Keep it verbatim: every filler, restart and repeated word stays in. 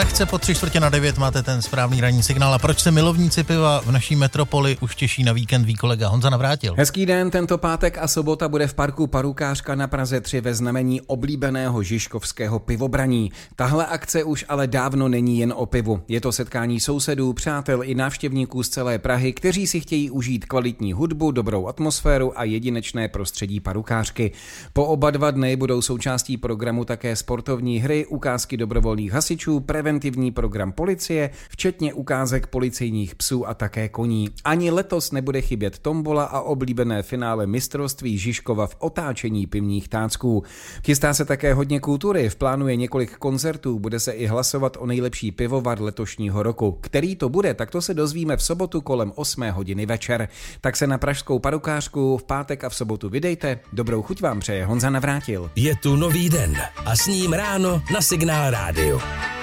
Lehce po tři čtvrtě na devět máte ten správný ranní signál. A proč se milovníci piva v naší metropoli už těší na víkend, ví kolega Honza Navrátil. Hezký den, tento pátek a sobota bude v parku Parukářka na Praze tři ve znamení oblíbeného žižkovského pivobraní. Tahle akce už ale dávno není jen o pivu. Je to setkání sousedů, přátel i návštěvníků z celé Prahy, kteří si chtějí užít kvalitní hudbu, dobrou atmosféru a jedinečné prostředí Parukářky. Po oba dva dny budou součástí programu také sportovní hry, ukázky dobrovolných hasičů, preventivní program policie, včetně ukázek policejních psů a také koní. Ani letos nebude chybět tombola a oblíbené finále mistrovství Žižkova v otáčení pivních tácků. Chystá se také hodně kultury, v plánu je několik koncertů, bude se i hlasovat o nejlepší pivovar letošního roku. Který to bude, tak to se dozvíme v sobotu kolem osmé hodiny večer. Tak se na pražskou Parukářku v pátek a v sobotu vydejte. Dobrou chuť vám přeje Honza Navrátil. Je tu nový den a s ním ráno na Signál rádiu.